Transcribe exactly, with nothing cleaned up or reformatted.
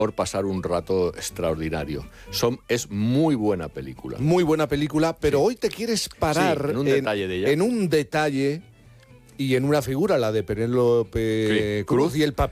por pasar un rato extraordinario. Son, es muy buena película. Muy buena película, pero Sí. hoy te quieres parar Sí, en un en, detalle de ella. en un detalle y en una figura, la de Penélope Sí, Cruz, Cruz. y el papel